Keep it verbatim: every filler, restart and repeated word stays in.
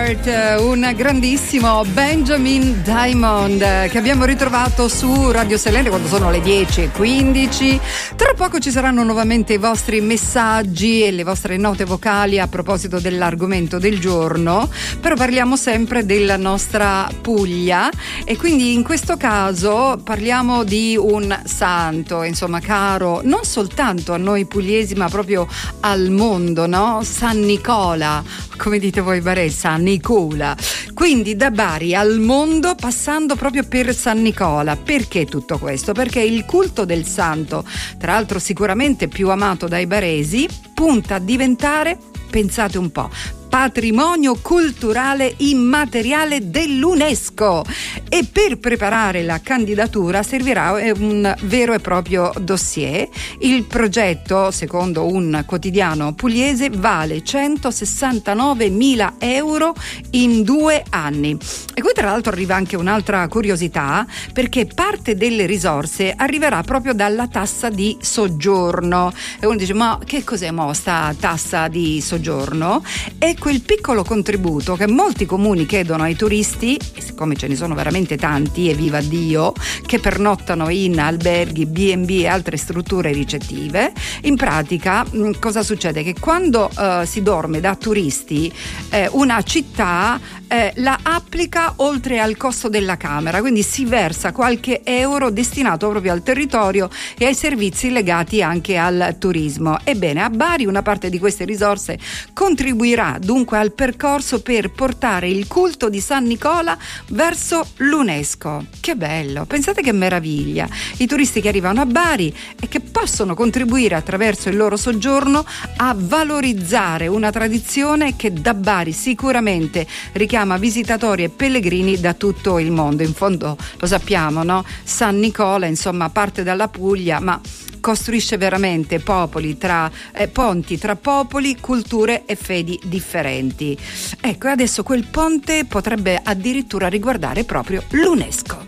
Heart, un grandissimo Benjamin Diamond che abbiamo ritrovato su Radio Selene quando sono le dieci e quindici. Tra poco ci saranno nuovamente i vostri messaggi e le vostre note vocali a proposito dell'argomento del giorno, però parliamo sempre della nostra Puglia e quindi in questo caso parliamo di un santo, insomma, caro non soltanto a noi pugliesi ma proprio al mondo, no? San Nicola, come dite voi baresi, San Nicola. Quindi da Bari al mondo, passando proprio per San Nicola. Perché tutto questo? Perché il culto del santo, tra l'altro sicuramente più amato dai baresi, punta a diventare, pensate un po', patrimonio culturale immateriale dell'UNESCO, e per preparare la candidatura servirà un vero e proprio dossier. Il progetto, secondo un quotidiano pugliese, vale centosessantanovemila euro in due anni. E qui tra l'altro arriva anche un'altra curiosità, perché parte delle risorse arriverà proprio dalla tassa di soggiorno. E uno dice: ma che cos'è mo sta tassa di soggiorno? È quel piccolo contributo che molti comuni chiedono ai turisti, e siccome ce ne sono veramente tanti, e viva Dio, che pernottano in alberghi, bi e bi e altre strutture ricettive. In pratica mh, cosa succede? Che quando uh, si dorme da turisti, eh, una città eh, la applica oltre al costo della camera, quindi si versa qualche euro destinato proprio al territorio e ai servizi legati anche al turismo. Ebbene, a Bari una parte di queste risorse contribuirà dunque al percorso per portare il culto di San Nicola verso l'UNESCO. Che bello, pensate che meraviglia, i turisti che arrivano a Bari e che possono contribuire attraverso il loro soggiorno a valorizzare una tradizione che da Bari sicuramente richiama visitatori e pellegrini da tutto il mondo. In fondo lo sappiamo, no? San Nicola, insomma, parte dalla Puglia, ma costruisce veramente popoli tra eh, ponti tra popoli, culture e fedi differenti. Ecco, adesso quel ponte potrebbe addirittura riguardare proprio l'UNESCO.